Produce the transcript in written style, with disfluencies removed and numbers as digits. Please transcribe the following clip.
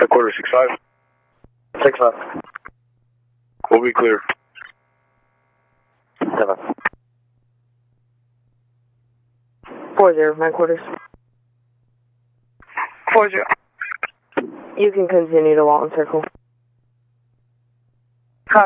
Headquarters 6-5. 6-5. We'll be clear. 7. 40, my quarters. 40. You can continue to Walton Circle.